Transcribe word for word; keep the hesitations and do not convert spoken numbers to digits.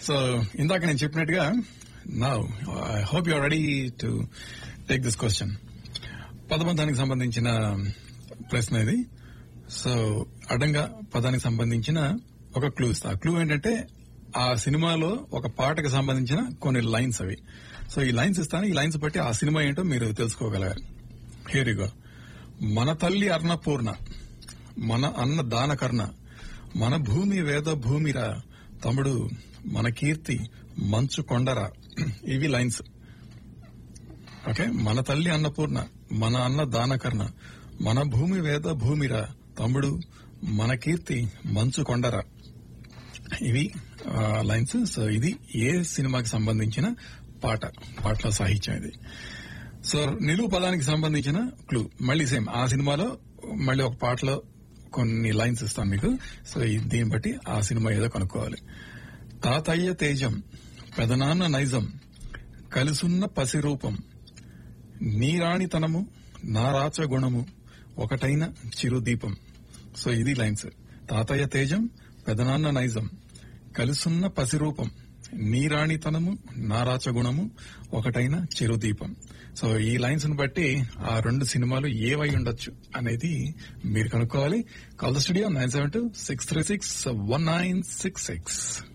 So ఇందాక నేను చెప్పినట్టుగా now I hope you are ready to take this question. పదబంధానికి సంబంధించిన ప్రశ్న ఇది. సో అడంగా పదానికి సంబంధించిన ఒక క్లూ ఇస్తా. ఆ క్లూ ఏంటంటే ఆ సినిమాలో ఒక పాటకు సంబంధించిన కొన్ని లైన్స్ అవి. సో ఈ లైన్స్ ఇస్తాను, ఈ లైన్స్ బట్టి ఆ సినిమా ఏంటో మీరు తెలుసుకోగలగాలి. Here you go. మన తల్లి అర్ణపూర్ణ, మన అన్న దానకర్ణ, మన భూమి వేద భూమిరా తమ్ముడు, మన కీర్తి మంచు కొండరా. ఇవి లైన్స్. ఓకే, మన తల్లి అన్నపూర్ణ, మన అన్న దానకర్ణ, మన భూమి వేద భూమిరా తమ్ముడు, మన కీర్తి మంచు కొండరా. ఇవి లైన్స్. సో ఇది ఏ సినిమాకి సంబంధించిన పాట, పాటల సాహిత్యం ఇది. సో నిలువు పదానికి సంబంధించిన క్లూ మళ్ళీ సేమ్ ఆ సినిమాలో మళ్ళీ ఒక పాటలో కొన్ని లైన్స్ ఇస్తాను మీకు. సో దీన్ని బట్టి ఆ సినిమా ఏదో కనుక్కోవాలి. తాతయ్య తేజం, పెదనాన్న నైజం, కలిసున్న పసిరూపం, నీరాణితనము, నారాచ గుణము, ఒకటైన చిరుదీపం. సో ఇది లైన్స్. తాతయ్య తేజం, పెదనాన్న నైజం, కలిసున్న పసిరూపం, నీరాణితనము, నారాచ గుణము, ఒకటైన చిరుదీపం. సో ఈ లైన్స్ ను బట్టి ఆ రెండు సినిమాలు ఏవై ఉండొచ్చు అనేది మీరు కనుక్కోవాలి. Call the studio nine seven two six three six one nine six six.